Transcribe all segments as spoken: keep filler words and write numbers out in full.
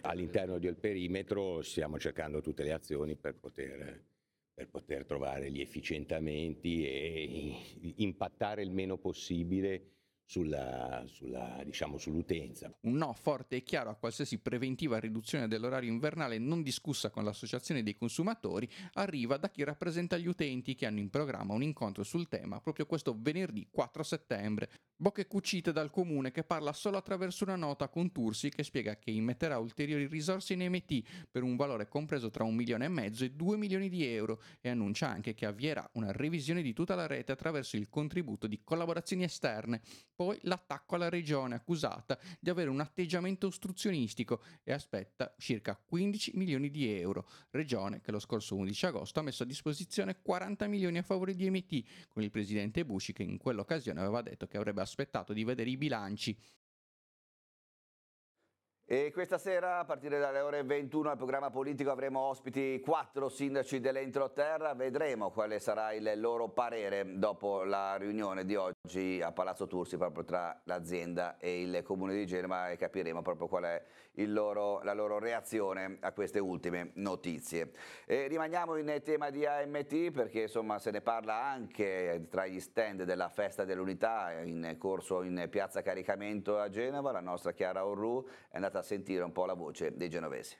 All'interno del perimetro stiamo cercando tutte le azioni per poter, per poter trovare gli efficientamenti e impattare il meno possibile sulla, sulla, diciamo, sull'utenza. Un no forte e chiaro a qualsiasi preventiva riduzione dell'orario invernale non discussa con l'associazione dei consumatori arriva da chi rappresenta gli utenti, che hanno in programma un incontro sul tema proprio questo venerdì quattro settembre. Bocche cucite dal comune, che parla solo attraverso una nota con Tursi, che spiega che immetterà ulteriori risorse in M T per un valore compreso tra un milione e mezzo e due milioni di euro, e annuncia anche che avvierà una revisione di tutta la rete attraverso il contributo di collaborazioni esterne. Poi l'attacco alla regione, accusata di avere un atteggiamento ostruzionistico, e aspetta circa quindici milioni di euro. Regione che lo scorso undici agosto ha messo a disposizione quaranta milioni a favore di M T, con il presidente Busci che in quell'occasione aveva detto che avrebbe aspettato di vedere i bilanci. E questa sera, a partire dalle ore ventuno, al programma politico avremo ospiti quattro sindaci dell'entroterra. Vedremo quale sarà il loro parere dopo la riunione di oggi a Palazzo Tursi, proprio tra l'azienda e il comune di Genova, e capiremo proprio qual è il loro, la loro reazione a queste ultime notizie. E rimaniamo in tema di A M T, perché insomma se ne parla anche tra gli stand della Festa dell'Unità in corso in piazza Caricamento a Genova. La nostra Chiara Orru è andata a sentire un po' la voce dei genovesi.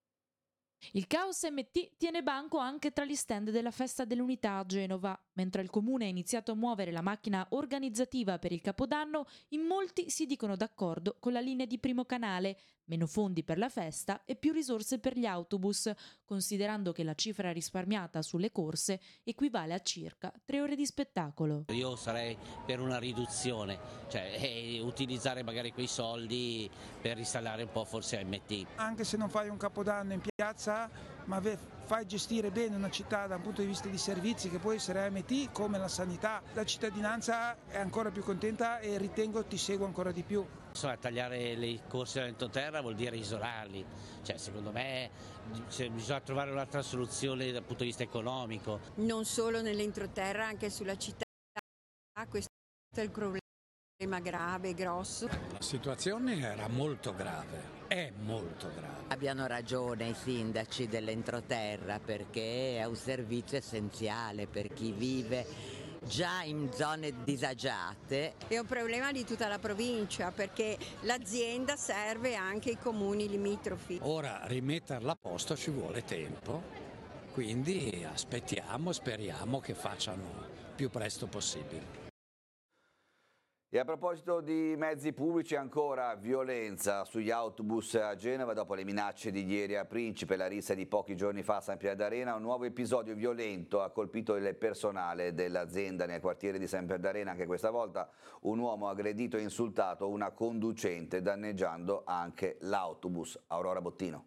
Il caos M T tiene banco anche tra gli stand della Festa dell'Unità a Genova. Mentre il comune ha iniziato a muovere la macchina organizzativa per il Capodanno, in molti si dicono d'accordo con la linea di primo canale: meno fondi per la festa e più risorse per gli autobus, considerando che la cifra risparmiata sulle corse equivale a circa tre ore di spettacolo. Io sarei per una riduzione, cioè e utilizzare magari quei soldi per installare un po' forse A M T. Anche se non fai un Capodanno in piazza, ma fai gestire bene una città da un punto di vista di servizi, che può essere A M T come la sanità, la cittadinanza è ancora più contenta e ritengo ti seguo ancora di più. Insomma, tagliare le corse dell'entroterra vuol dire isolarli, cioè secondo me cioè, bisogna trovare un'altra soluzione dal punto di vista economico. Non solo nell'entroterra, anche sulla città, questo è il problema grave, grosso. La situazione era molto grave, è molto grave. Abbiano ragione i sindaci dell'entroterra, perché è un servizio essenziale per chi vive già in zone disagiate. È un problema di tutta la provincia, perché l'azienda serve anche i comuni limitrofi. Ora rimetterla a posto ci vuole tempo, quindi aspettiamo, speriamo che facciano più presto possibile. E a proposito di mezzi pubblici, ancora violenza sugli autobus a Genova dopo le minacce di ieri a Principe, la rissa di pochi giorni fa a San Pier d'Arena. Un nuovo episodio violento ha colpito il personale dell'azienda nel quartiere di San Pier d'Arena. Anche questa volta un uomo ha aggredito e insultato una conducente, danneggiando anche l'autobus. Aurora Bottino.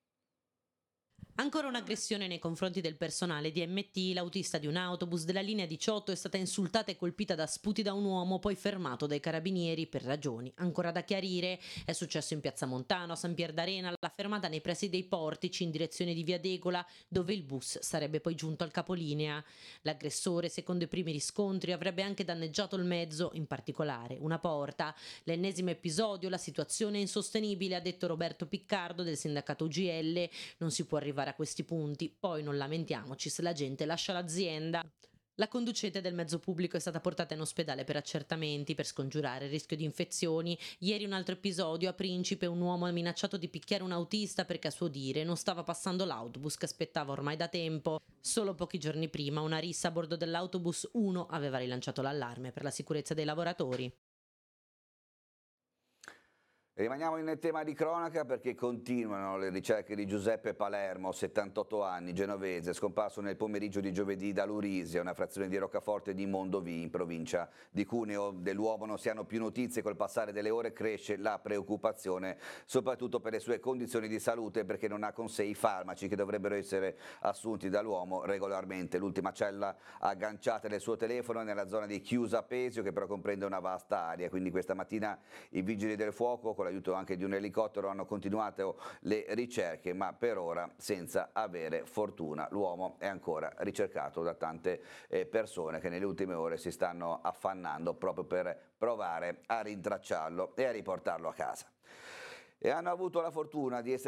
Ancora un'aggressione nei confronti del personale di M T. L'autista di un autobus della linea diciotto è stata insultata e colpita da sputi da un uomo, poi fermato dai carabinieri per ragioni ancora da chiarire. È successo in Piazza Montano, a San Pier d'Arena, alla fermata nei pressi dei Portici in direzione di Via Degola, dove il bus sarebbe poi giunto al capolinea. L'aggressore, secondo i primi riscontri, avrebbe anche danneggiato il mezzo, in particolare una porta. L'ennesimo episodio, la situazione è insostenibile, ha detto Roberto Piccardo del sindacato U G L. Non si può arrivare a questi punti, poi non lamentiamoci se la gente lascia l'azienda. La conducente del mezzo pubblico è stata portata in ospedale per accertamenti per scongiurare il rischio di infezioni. Ieri un altro episodio a Principe: un uomo ha minacciato di picchiare un autista perché a suo dire non stava passando l'autobus che aspettava ormai da tempo. Solo pochi giorni prima una rissa a bordo dell'autobus uno aveva rilanciato l'allarme per la sicurezza dei lavoratori. Rimaniamo in tema di cronaca, perché continuano le ricerche di Giuseppe Palermo, settantotto anni, genovese, scomparso nel pomeriggio di giovedì da Lurisia, una frazione di Roccaforte di Mondovì, in provincia di Cuneo. Dell'uomo non si hanno più notizie. Col passare delle ore cresce la preoccupazione, soprattutto per le sue condizioni di salute, perché non ha con sé i farmaci che dovrebbero essere assunti dall'uomo regolarmente. L'ultima cella agganciata del suo telefono è nella zona di Chiusa Pesio, che però comprende una vasta area. Quindi questa mattina i vigili del fuoco, con l'aiuto anche di un elicottero, hanno continuato le ricerche, ma per ora senza avere fortuna. L'uomo è ancora ricercato da tante eh, persone che nelle ultime ore si stanno affannando proprio per provare a rintracciarlo e a riportarlo a casa. E hanno avuto la fortuna di essere